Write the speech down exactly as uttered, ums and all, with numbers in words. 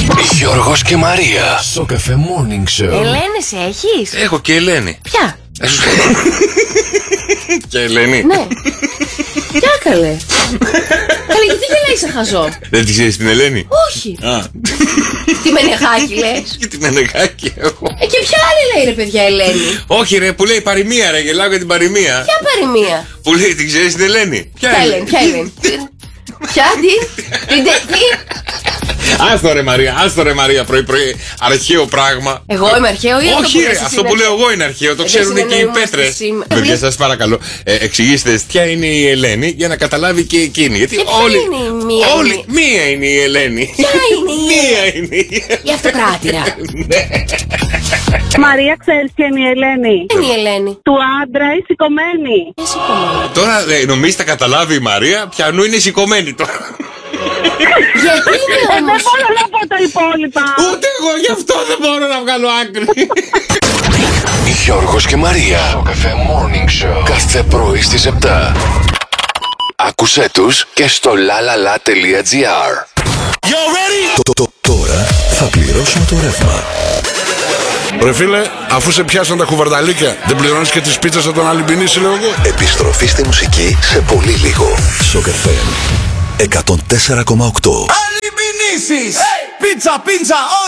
Γιώργος και Μαρία. Στο Cafe Morning Show. Ελένης έχεις? Έχω και Ελένη. Ποια? Και Ελένη. Ναι. Ποια καλέ? Καλέ, γιατί γελάει σε χαζό? Δεν τη ξέρεις την Ελένη? Όχι. Α. Τι Μενεγάκη λες? Και τη Μενεγάκη έχω. Ε, και ποια άλλη λέει ρε παιδιά Ελένη? Όχι ρε, που λέει παροιμία ρε, γελάω για την παροιμία. Ποια παροιμία? Που λέει, την ξέρεις την Ελένη? Ποια Ελένη? Ποια Ελένη? Ποια, τι? Τι? Άστο ρε Μαρία, άστο ρε Μαρία, πρωί πρωί, αρχαίο πράγμα. Εγώ είμαι αρχαίο ή αυτό? Όχι ρε, αυτό που λέω εγώ είναι αρχαίο, το ξέρουν και οι πέτρες. Παιδιά, σας παρακαλώ, ε, εξηγήστε ποια είναι η Ελένη για να καταλάβει και εκείνη. Γιατί όλοι, είναι η μία? όλοι, μία είναι η Ελένη. Ποια είναι η Μία είναι η Ελένη. Η αυτοκράτηρα. Μαρία, ξέρεις ποια είναι η Ελένη? Ποια είναι η Ελένη? Του άντρα η σηκωμένη. Ε, σηκωμένη. Τώρα ε, νομίζετε καταλάβει η Μαρία πιανού είναι σηκωμένη τώρα. Γιατί Ε, είναι δεν όμως? μπορώ να πω τα υπόλοιπα. Ούτε εγώ γι' αυτό δεν μπορώ να βγάλω άκρη. Γιώργος και Μαρία. Στο Cafe Morning Show. Κάθε πρωί στις επτά. Άκουσέ τους και στο lalala.gr. Το- το- Τώρα θα πληρώσουμε το ρεύμα. Ρε φίλε, αφού σε πιάσαν τα κουβαρδαλίκια, δεν πληρώνεις και τις πίτσες από τον Αλυμπινίση, λέω εγώ. Επιστροφή στη μουσική σε πολύ λίγο. Σοκ εφ εμ εκατόν τέσσερα κόμμα οκτώ. Αλυμπινίσεις! Πίτσα, πίτσα,